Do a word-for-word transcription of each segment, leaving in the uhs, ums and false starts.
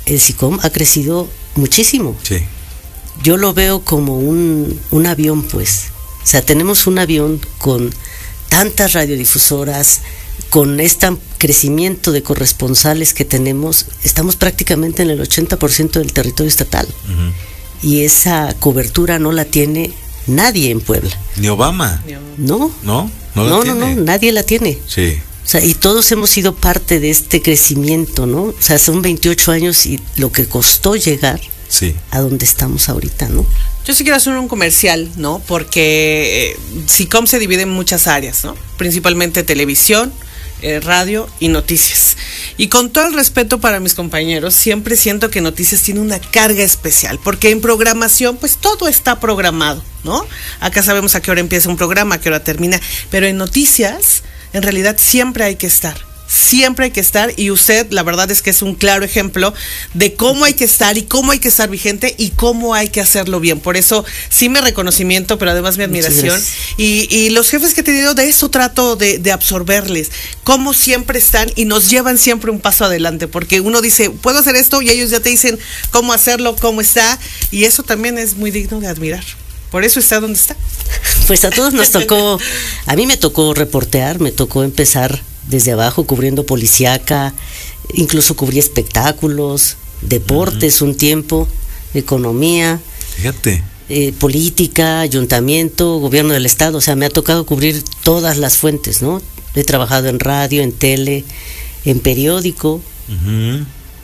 el SICOM ha crecido muchísimo. Sí. Yo lo veo como un, un avión, pues. O sea, tenemos un avión con tantas radiodifusoras, con este crecimiento de corresponsales que tenemos, estamos prácticamente en el ochenta por ciento del territorio estatal. Uh-huh. Y esa cobertura no la tiene nadie en Puebla. Ni Obama. No. No, no la no, tiene. no, no, nadie la tiene. Sí. O sea, y todos hemos sido parte de este crecimiento, ¿no? O sea, son veintiocho años y lo que costó llegar sí. a donde estamos ahorita, ¿no? Yo sí quiero hacer un comercial, ¿no? Porque eh, SICOM se divide en muchas áreas, ¿no? Principalmente televisión, eh, radio y noticias. Y con todo el respeto para mis compañeros, siempre siento que noticias tiene una carga especial, porque en programación, pues todo está programado, ¿no? Acá sabemos a qué hora empieza un programa, a qué hora termina, pero en noticias, en realidad siempre hay que estar. Siempre hay que estar, y usted la verdad es que es un claro ejemplo de cómo hay que estar y cómo hay que estar vigente y cómo hay que hacerlo bien. Por eso sí mi reconocimiento, pero además mi admiración, y, y los jefes que he tenido, de eso trato de, de absorberles, cómo siempre están y nos llevan siempre un paso adelante, porque uno dice, puedo hacer esto, y ellos ya te dicen cómo hacerlo, cómo está, y eso también es muy digno de admirar. Por eso está donde está. Pues a todos nos tocó, a mí me tocó reportear, me tocó empezar desde abajo cubriendo policíaca, incluso cubrí espectáculos, deportes uh-huh. un tiempo, economía, fíjate, eh, política, ayuntamiento, gobierno del estado, o sea, me ha tocado cubrir todas las fuentes, ¿no? He trabajado en radio, en tele, en periódico, uh-huh.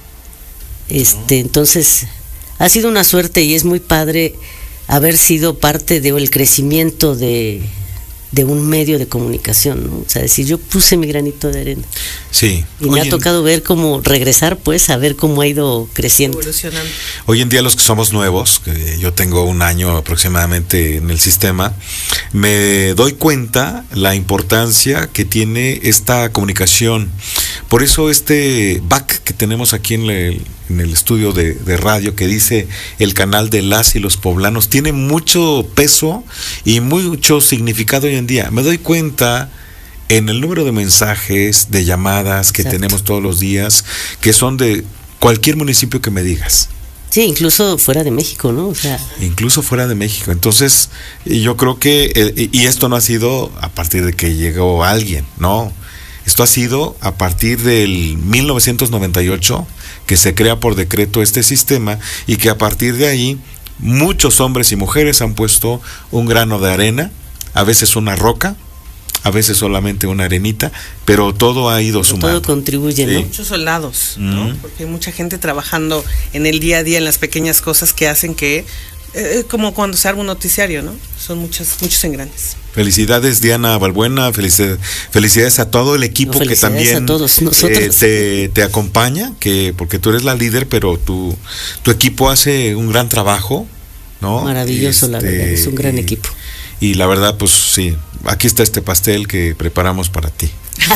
este, entonces ha sido una suerte y es muy padre haber sido parte del crecimiento de de un medio de comunicación, ¿no? O sea, decir, yo puse mi granito de arena. Sí. Y me ha tocado ver cómo regresar, pues, a ver cómo ha ido creciendo. Evolucionando. Hoy en día los que somos nuevos, que yo tengo un año aproximadamente en el sistema, me doy cuenta la importancia que tiene esta comunicación. Por eso este back que tenemos aquí en el, en el estudio de, de radio, que dice el canal de las y los poblanos, tiene mucho peso y mucho significado hoy en día. Me doy cuenta en el número de mensajes, de llamadas que Exacto. tenemos todos los días, que son de cualquier municipio que me digas. Sí, incluso fuera de México, ¿no? O sea, incluso fuera de México. Entonces, yo creo que, eh, y esto no ha sido a partir de que llegó alguien, no. Esto ha sido a partir del mil novecientos noventa y ocho, que se crea por decreto este sistema, y que a partir de ahí muchos hombres y mujeres han puesto un grano de arena, a veces una roca, a veces solamente una arenita, pero todo ha ido pero sumando. Todo contribuye, ¿no? Sí. Muchos soldados, ¿no? Mm. Porque hay mucha gente trabajando en el día a día, en las pequeñas cosas que hacen que, eh, como cuando se arma un noticiario, ¿no? Son muchos, muchos engrandes. Felicidades, Diana Balbuena, felicidades, felicidades a todo el equipo no, que también a todos nosotros. Eh, te, te acompaña, que porque tú eres la líder, pero tu, tu equipo hace un gran trabajo, ¿no? Maravilloso, este, la verdad, es un gran equipo. Y la verdad, pues sí, aquí está este pastel que preparamos para ti.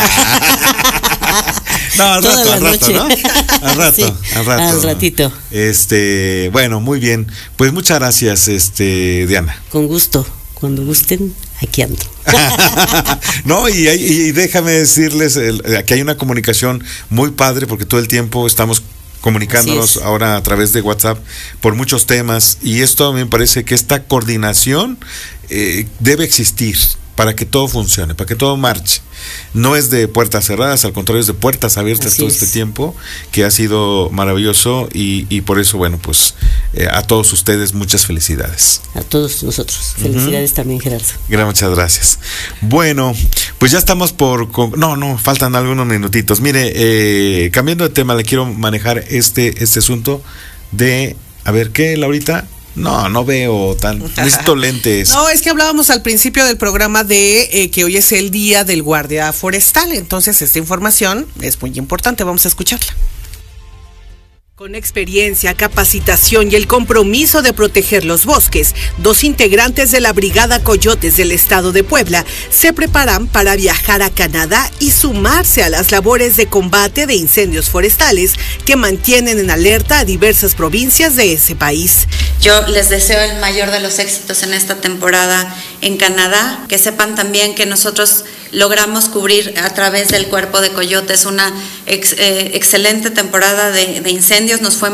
No, al Toda rato, al rato, noche. ¿no? Al rato, sí, al rato. Al ratito. Este, bueno, muy bien. Pues muchas gracias, este, Diana. Con gusto. Cuando gusten, aquí ando. No, y, y déjame decirles el, que hay una comunicación muy padre, porque todo el tiempo estamos comunicándonos ahora a través de WhatsApp por muchos temas, y esto me parece que esta coordinación eh, debe existir para que todo funcione, para que todo marche. No es de puertas cerradas, al contrario, es de puertas abiertas. Así todo es. Este tiempo, que ha sido maravilloso, y, y por eso, bueno, pues eh, a todos ustedes muchas felicidades. A todos nosotros, felicidades uh-huh. también, Gerardo. Muchas gracias. Bueno, pues ya estamos por... No, no, faltan algunos minutitos. Mire, eh, cambiando de tema, le quiero manejar este, este asunto de... A ver, ¿qué, Laurita? No, no veo tan... Necesito lentes. No, es que hablábamos al principio del programa de eh, que hoy es el día del guardia forestal. Entonces, esta información es muy importante. Vamos a escucharla. Con experiencia, capacitación y el compromiso de proteger los bosques, dos integrantes de la Brigada Coyotes del Estado de Puebla se preparan para viajar a Canadá y sumarse a las labores de combate de incendios forestales que mantienen en alerta a diversas provincias de ese país. Yo les deseo el mayor de los éxitos en esta temporada en Canadá. Que sepan también que nosotros logramos cubrir a través del Cuerpo de Coyotes una ex, eh, excelente temporada de, de incendios. Nos fue